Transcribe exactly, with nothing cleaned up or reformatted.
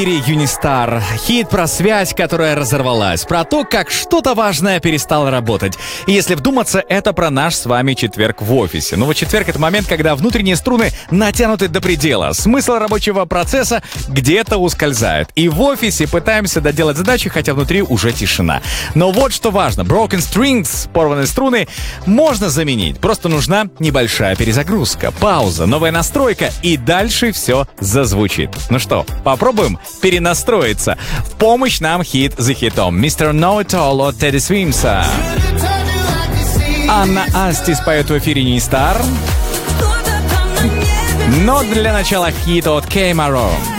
Юнистар. Хит про связь, которая разорвалась. Про то, как что-то важное перестало работать. И если вдуматься, это про наш с вами четверг в офисе. Ну вот четверг — это момент, когда внутренние струны натянуты до предела. Смысл рабочего процесса где-то ускользает. И в офисе пытаемся доделать задачи, хотя внутри уже тишина. Но вот что важно. Broken strings, порванные струны, можно заменить. Просто нужна небольшая перезагрузка, пауза, новая настройка, и дальше все зазвучит. Ну что, попробуем перенастроиться. В помощь нам хит за хитом. мистер Know It All от Teddy Swims. Анна Астис поет в эфире Юнистар. Но для начала хит от Кей Маро.